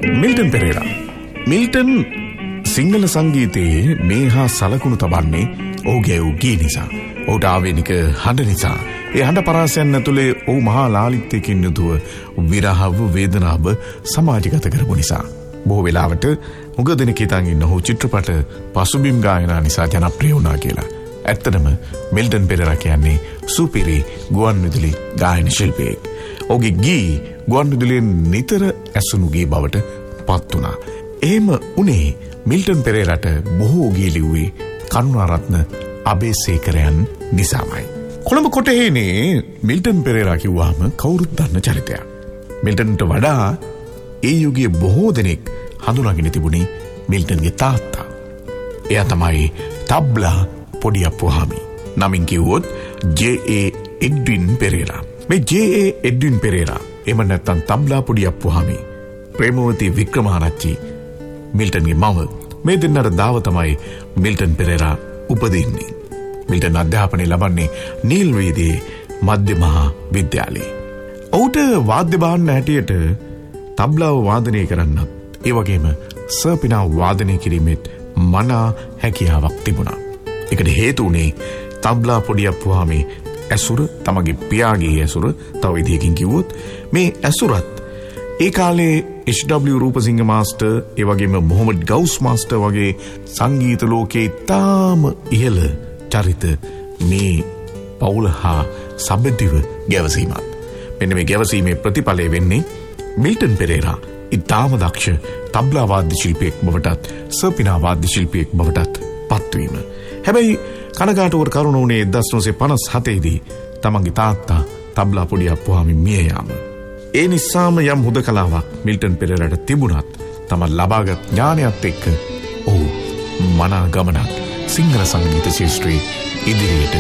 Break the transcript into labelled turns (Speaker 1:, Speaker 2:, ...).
Speaker 1: Milton Perera. Milton Sinhala සංගීතයේ මේ හා සලකුණු තබන්නේ ඔහුගේ ගී නිසා. ඔහුට ආවේනික හඬ නිසා. ඒ හඬ පරාසයන් ඇතුලේ ඔහු මහා ලාලිත්‍යකින් යුතුව විරහව වේදනාව සමාජගත කරපු නිසා. බොහෝ වෙලාවට උග දෙනෙක් හිතන් ඉන්න ඔහු චිත්‍රපට පසුබිම් ගායනා නිසා ජනප්‍රිය වුණා කියලා. ඇත්තටම මිල්ටන් පෙරේරා කියන්නේ සුපිරි ගුවන් විදුලි ගායන ශිල්පියෙක්. ඔහුගේ ගී ගුවන් විදුලියෙන් නිතර ඇසුණු ගී බවට පත් වුණා. එහෙම උනේ මිල්ටන් පෙරේරාට බොහෝ ගී ලිව්වේ කරුණාරත්න අබේසේකරයන් නිසාමයි. කොළඹ කොටහේනේ මිල්ටන් පෙරේරා කිව්වහම කවුරුත් දන්න චරිතයක්. මිල්ටන්ට වඩා ඒ යුගයේ බොහෝ දෙනෙක් හඳුනාගෙන තිබුණේ මිල්ටන්ගේ තාත්තා. එයා තමයි තබ්ලා පොඩි අප්පුහාමි. නමින් කිව්වොත් J.A. එඩ්වින් පෙරේරා. මේ J.A. එඩ්වින් පෙරේරා එහෙම නැත්නම් තබ්ලා පොඩි අප්පුහාමි ප්‍රේමවති වික්‍රමාරච්චි මිල්ටන්ගේ මව. මේ දෙන්නට දාව තමයි මිල්ටන් පෙරේරා උපදින්නේ. මිල්ටන් අධ්‍යාපනය ලබන්නේ නීල්වීදියේ මධ්‍ය මහා විද්‍යාලයේ. ඔහුට වාද්‍ය භාණ්ඩ හැටියට තබ්ලාව වාදනය කරන්නත් ඒ වගේම සර්පිනාව වාදනය කිරීමෙත් මනා හැකියාවක් තිබුණා. ඒකට හේතු වුණේ තබ්ලා පොඩි අප්පුහාමි ඇසුර, තමගේ පියාගේ ඇසුර. තව විදිහකින් කිව්වොත් මේ ඇසුරත් ඒ කාලේ H.W. රූපසිංහ මාස්ටර්, ඒ වගේම මොහමඩ් ගවුස් මාස්ටර් වගේ සංගීත ලෝකයේ තාම ඉහළ චරිත මේ පවුල හා සබැඳිව ගැවසීමත්. මෙන්න මේ ගැවසීමේ ප්‍රතිඵලය වෙන්නේ මිල්ටන් පෙරේරා ඉතාම දක්ෂ තබ්ලා වාද්‍ය ශිල්පියෙක් බවටත් සර්පිනා වාද්‍ය ශිල්පියෙක් බවටත් පත්වීම. හැබැයි කනගාටුවට කරුණ වුණේ 1957 දී තමන්ගේ තාත්තා තබ්ලා පොඩි අප්පුහාමි මිය යාම. ඒ නිසාම යම් හුදකලාවක් මිල්ටන් පෙරේරාට තිබුණත් තමන් ලබාගත් ඥානයත් එක්ක ඔහු මනා ගමනක් සිංහල සංගීත ශාස්ත්‍රයේ ඉදිරියට